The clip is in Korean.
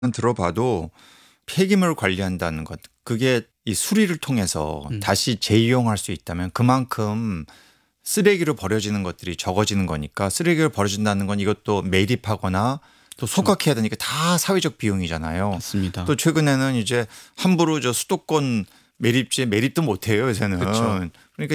들어봐도 폐기물 관리한다는 것 그게 이 수리를 통해서 다시 재이용할 수 있다면 그만큼 쓰레기로 버려지는 것들이 적어지는 거니까 쓰레기로 버려진다는 건 이것도 매립하거나 또 소각해야 되니까 다 사회적 비용이잖아요. 맞습니다. 또 최근에는 이제 함부로 저 수도권 매립지에 매립도 못해요 요새는. 그렇죠. 그러니까